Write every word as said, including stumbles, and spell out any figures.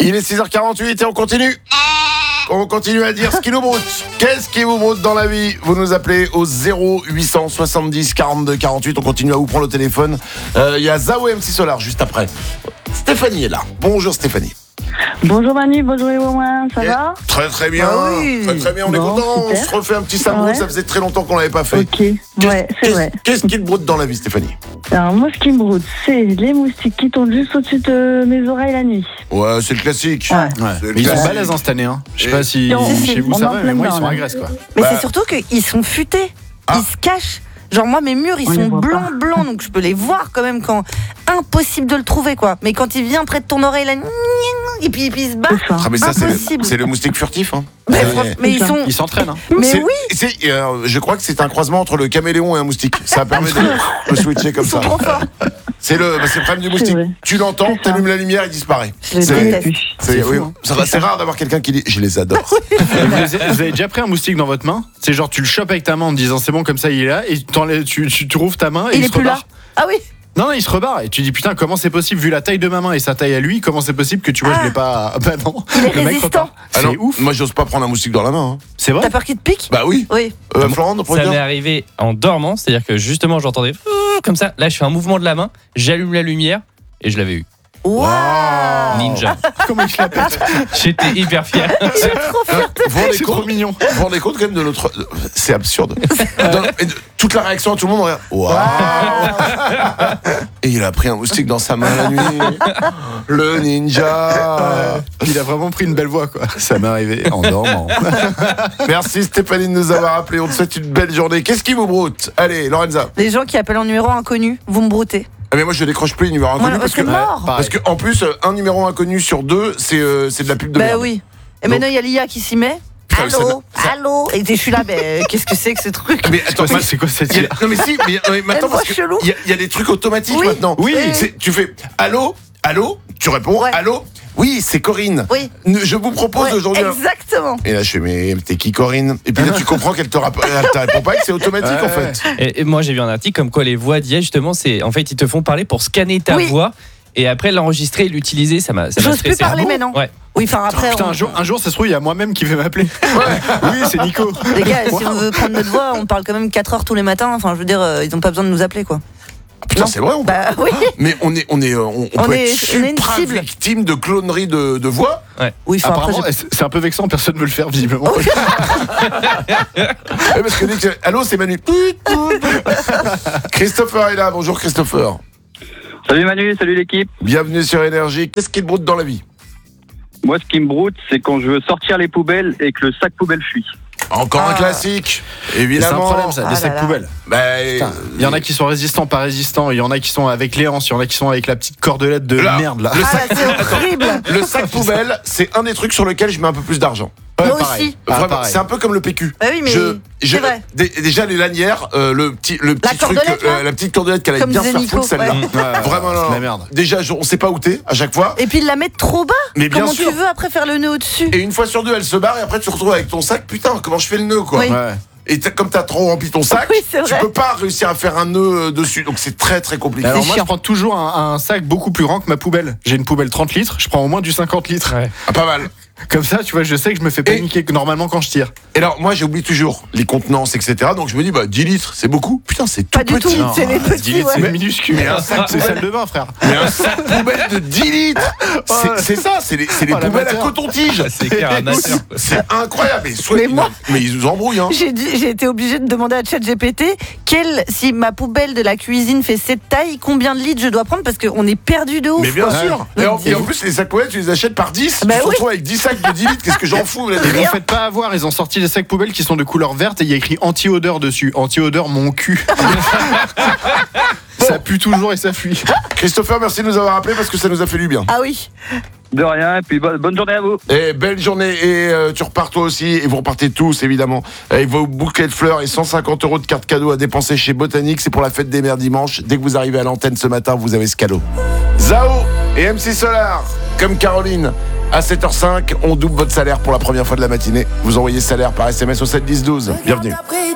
Il est six heures quarante-huit et on continue. On continue à dire ce qui nous broute. Qu'est-ce qui vous broute dans la vie? Vous nous appelez au zéro huit cent soixante-dix quarante-deux quarante-huit. On continue à vous prendre le téléphone. Il euh, y a Zao et M C Solar juste après. Stéphanie est là. Bonjour Stéphanie. Bonjour Manu, bonjour les Romains, ça et va? Très très bien. Ah oui. Très très bien, on bon, est content. super. On se refait un petit Samrout, Ouais. ça faisait très longtemps qu'on l'avait pas fait. Ok, ouais, c'est vrai. Qu'est-ce qui te broute dans la vie, Stéphanie? Alors moi, ce qui me broute, c'est les moustiques qui tombent juste au-dessus de mes oreilles la nuit. Ouais, c'est le classique. Ouais. Ouais. C'est le Mais ils sont classique. balèzes hein, cette année. Hein. Je sais Et- pas si Si, si, chez vous on ça en va, mais plein moi ils dedans, sont là. à Grèce quoi. Mais Bah. c'est surtout qu'ils sont futés. Ah. Ils se cachent. Genre moi mes murs ils On les sont voit blancs pas. blancs donc je peux les voir quand même quand impossible de le trouver quoi. Mais quand il vient près de ton oreille là et puis, et puis il se bat. C'est ça. Ah, mais ça, c'est le, Impossible. c'est le moustique furtif. Hein. Mais, Ouais. franchement, mais ils ça. sont. Ils s'entraînent. Hein. Mais C'est- oui. c'est, euh, je crois que c'est un croisement entre le caméléon et un moustique. Ça permet de, de switcher comme Ils sont ça. trop forts. C'est le, bah, c'est le problème du C'est moustique. vrai. Tu l'entends, C'est ça. t'allumes la lumière, il disparaît. Je les C'est- déteste. C'est, C'est fou, oui, hein. ça va, c'est rare d'avoir quelqu'un qui dit je les adore. Et vous, avez, vous avez déjà pris un moustique dans votre main? C'est genre tu le chopes avec ta main en te disant c'est bon comme ça il est là et t'enlèves- tu, tu, tu rouvres ta main et Il il, est se plus là. rebarre. Ah oui. Non, non, il se rebarre et tu dis putain comment c'est possible vu la taille de ma main et sa taille à lui, comment c'est possible que tu vois Ah. je l'ai pas. Bah non. Il est Le mec résistant. repart. Ah C'est non, ouf. Moi, j'ose pas prendre un moustique dans la main. Hein. C'est vrai. T'as peur qu'il te pique? Bah oui. Oui. Euh, Florent, pour Ça dire m'est arrivé en dormant, c'est-à-dire que justement j'entendais comme ça. Là, je fais un mouvement de la main, j'allume la lumière et je l'avais eu. Waouh. Ninja. Comment je la pète? J'étais hyper fier. Il est trop fier. Vous vous rendez C'est trop compte, mignon. vous vous rendez compte quand même de notre. C'est absurde. Dans- et de- toute la réaction à tout le monde, on regarde. Waouh. Et il a pris un moustique dans sa main la nuit. Le ninja. Il a vraiment pris une belle voix quoi. Ça m'est arrivé en dormant. Merci Stéphanie de nous avoir appelés. On te souhaite une belle journée. Qu'est-ce qui vous broute? Allez, Lorenza. Les gens qui appellent en numéro inconnu, vous me broutez. Ah, mais moi, je décroche plus les numéros inconnus Moi, parce c'est que. mort. Parce que en plus, un numéro inconnu sur deux, c'est euh, c'est de la pub de Bah merde. oui. Et Donc- maintenant il y a l'I A qui s'y met. Putain, ça Allô, allô. Et je suis là, mais qu'est-ce que c'est que ce truc? Mais attends, C'est quoi, mais- c'est quoi cette il y a- non mais si, mais, mais maintenant Elle voit parce que chelou. il y, a- il y a des trucs automatiques Oui. maintenant. Oui. C'est- tu fais allô, allô, tu réponds Ouais. allô. Oui, c'est Corinne. Oui. Ne- Je vous propose Ouais, aujourd'hui. un- exactement. Et là je fais mais t'es qui Corinne? Et puis là tu comprends qu'elle te, rapp- elle te répond pas et que c'est automatique Ouais, en fait. Et, et moi, j'ai vu un article comme quoi les voix d'I A, justement, c'est en fait, ils te font parler pour scanner ta Oui. voix et après l'enregistrer et l'utiliser. Ça m'a ça m'a J'ose plus stressé. parler Ah bon maintenant. Ouais. Oui, enfin après, Putain, on- un jour, un jour, ça se trouve, il y a moi-même qui vais m'appeler. Oui, c'est Nico. les gars, si Wow. on veut prendre notre voix, on parle quand même quatre heures tous les matins. Enfin, je veux dire, euh, ils n'ont pas besoin de nous appeler, quoi. Ah, putain Non. c'est vrai. On... Bah oui. Mais on est on est euh, on, on On peut est- être on est une supra cible. victime de clonerie de, de voix. Oui, enfin après, Apparemment, j'ai- c'est c'est un peu vexant, personne ne veut le faire visiblement. Ouais, parce que dès que allô c'est Manu. Christopher est là. Bonjour Christopher. Salut Manu, salut l'équipe. Bienvenue sur Énergie. Qu'est-ce qui te broute dans la vie? Moi, ce qui me broute, c'est quand je veux sortir les poubelles et que le sac poubelle fuit. Encore un Ah. classique, C'est un évidemment. problème ça, Ah des là sacs là. poubelles. Bah, Putain, Il y en a qui sont résistants, pas résistants. Il y en a qui sont avec les hanches, il y en a qui sont avec la petite cordelette de Là, merde là. le Ah, sac, là, c'est horrible. le sac poubelle, c'est un des trucs sur lesquels je mets un peu plus d'argent. Ouais, Moi pareil. aussi. Ah, Vraiment, pareil. c'est un peu comme le P Q. Bah oui, mais Je- je- c'est vrai. dé- déjà les lanières, euh, le petit, le petit truc, cordelette, là euh, la petite cordelette qu'elle a Comme bien disait faire Nico, foutre celle-là. ouais. Ouais, Vraiment, c'est non, de la non. merde. Déjà, je- on sait pas où t'es à chaque fois. Et puis ils la mettent trop bas. Mais bien Comment sûr. tu veux après faire le nœud au-dessus? Et une fois sur deux, elle se barre et après tu te retrouves avec ton sac. Putain, comment je fais le nœud quoi? Oui. Ouais. Et t'as- comme t'as trop rempli ton sac, Oui, c'est tu vrai. peux pas réussir à faire un nœud euh, dessus. Donc c'est très très compliqué. Alors C'est moi chiant. je prends toujours un, un sac beaucoup plus grand que ma poubelle. J'ai une poubelle trente litres, je prends au moins du cinquante litres. Ouais. Ah, pas mal. Comme ça, tu vois, je sais que je me fais paniquer normalement quand je tire. Et alors, moi, j'oublie toujours les contenances, et cetera. Donc, je me dis, bah, dix litres, c'est beaucoup. Putain, c'est tout Pas du petit. tout. C'est les dix petits, litres, c'est ouais. minuscule. Mais un sac C'est poubelle. salle de bain, frère. Mais un sac poubelle de dix litres, c'est, Ouais. c'est ça, c'est les, c'est les Oh, poubelles à l'amateur. coton-tige. C'est clair, un amateur. C'est incroyable. Mais, soit, Mais moi- mais ils nous embrouillent, hein. J'ai dit- j'ai été obligée de demander à ChatGPT quelle, si ma poubelle de la cuisine fait cette taille, combien de litres je dois prendre parce qu'on est perdu de ouf. Mais bien quoi. sûr. Et en, et en plus, les sacs poubelles, tu les achètes par dix. Bah tu te oui. retrouves avec dix sacs de dix litres. Qu'est-ce que j'en fous, là, Et vous faites pas avoir, ils ont sorti des sacs poubelles qui sont de couleur verte et il y a écrit anti-odeur dessus. Anti-odeur mon cul. Ça pue toujours et ça fuit. Christopher, merci de nous avoir appelés parce que ça nous a fait du bien. Ah oui. De rien, et puis bonne, bonne journée à vous. Et belle journée, et euh, tu repars toi aussi, et vous repartez tous évidemment, avec vos bouquets de fleurs et cent cinquante euros de cartes cadeaux à dépenser chez Botanique. C'est pour la fête des mères dimanche. Dès que vous arrivez à l'antenne ce matin, vous avez ce cadeau. Zao et M C Solar, comme Caroline, à sept heures cinq, on double votre salaire pour la première fois de la matinée. Vous envoyez salaire par S M S au sept dix douze. Bienvenue.